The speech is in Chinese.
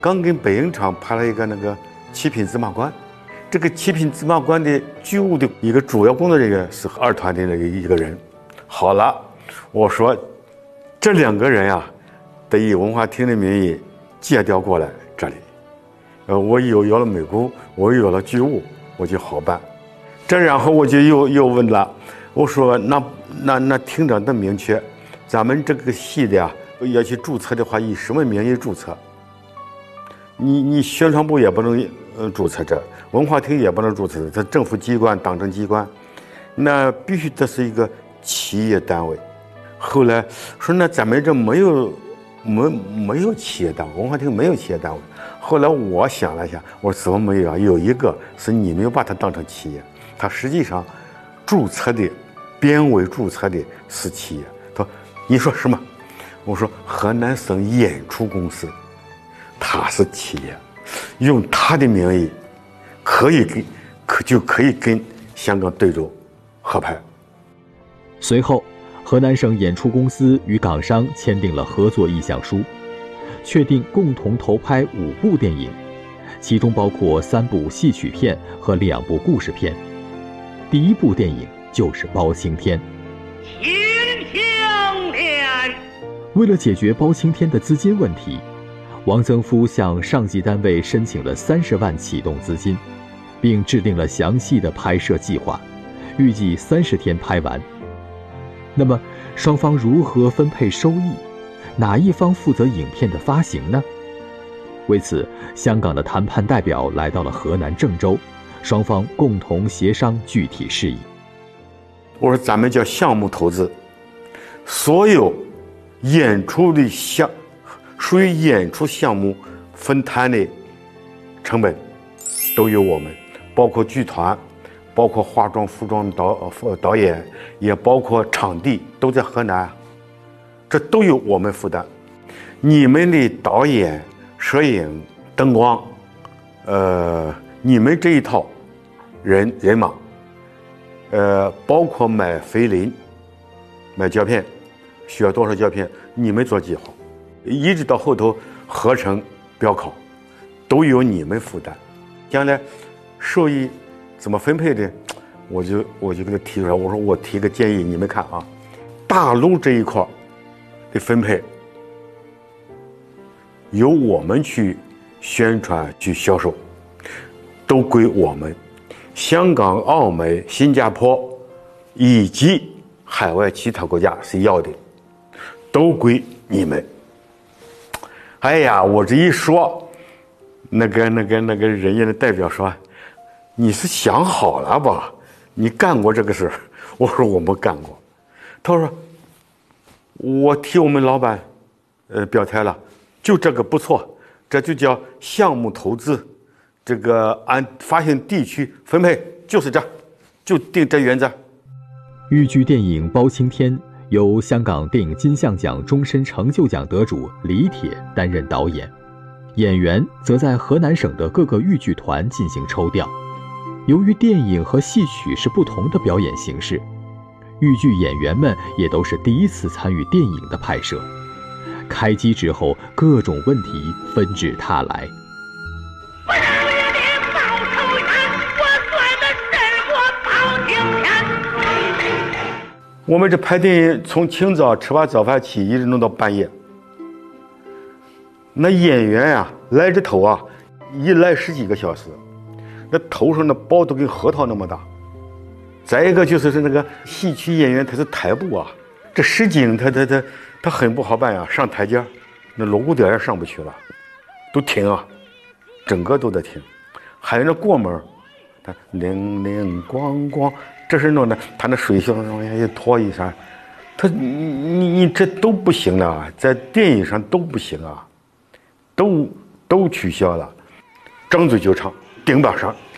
刚跟北影厂拍了一个那个七品芝麻官，这个七品芝麻官的剧务的一个主要工作人员是二团的一个人。好了，我说这2个人啊，得以文化厅的名义借调过来这里。我有了美工，我有了剧务，我就好办。这然后我就又问了，我说那厅长的明确，咱们这个戏的呀，要去注册的话，以什么名义注册？你宣传部也不能注册这，文化厅也不能注册这政府机关、党政机关，那必须得是一个企业单位。后来说那咱们这没有企业单位，文化厅没有企业单位。后来我想了一下，我说怎么没有啊？有一个是你没有把它当成企业，它实际上注册的编委注册的是企业。他说你说什么？我说河南省演出公司，它是企业，用它的名义就可以跟香港对州合拍。 随后河南省演出公司与港商签订了合作意向书，确定共同投拍5部电影，其中包括3部戏曲片和2部故事片。第1部电影就是《包青天》。 青天！ 为了解决包青天的资金问题，王曾夫向上级单位申请了30万启动资金，并制定了详细的拍摄计划，预计30天拍完。那么双方如何分配收益？哪一方负责影片的发行呢？为此，香港的谈判代表来到了河南郑州，双方共同协商具体事宜。 我说咱们叫项目投资，所有演出的属于演出项目分摊的成本都由我们，包括剧团，包括化妆服装导演，也包括场地，都在河南，这都由我们负担。你们的导演、摄影、灯光，你们这一套人马，包括买菲林、买胶片，需要多少胶片，你们做计划，一直到后头合成、标考，都由你们负担。将来收益怎么分配的，我就给他提出来，我说我提个建议，你们看啊，大陆这一块的分配由我们去宣传、去销售，都归我们。香港、澳门、新加坡以及海外其他国家是要的，都归你们。哎呀，我这一说，那个人家的代表说，你是想好了吧？你干过这个事儿？我说我没干过。他说我替我们老板表态了，就这个不错，这就叫项目投资，这个按发行地区分配，就是这，就定这原则。 豫剧电影《包青天》由香港电影金像奖终身成就奖得主李铁担任导演，演员则在河南省的各个豫剧团进行抽调。由于电影和戏曲是不同的表演形式，豫剧演员们也都是第一次参与电影的拍摄。开机之后，各种问题纷至沓来。 我们这拍电影从清早吃完早饭起，一直弄到半夜。那演员呀，来这头啊，一来10几个小时，那头上的包都跟核桃那么大。再一个就是那个戏曲演员，他是台步啊，这实景他很不好办呀，上台阶，那锣鼓点也上不去了，都停啊，整个都在停。还有那过门，他铃铃咣咣，这是弄的，他那水箱上一拖一下，他你这都不行了啊，在电影上都不行啊，都取消了，张嘴就唱，顶把上。